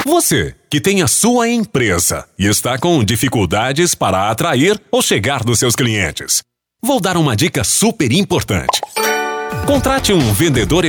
Você, que tem a sua empresa e está com dificuldades para atrair ou chegar nos seus clientes. Vou dar uma dica super importante. Contrate um vendedor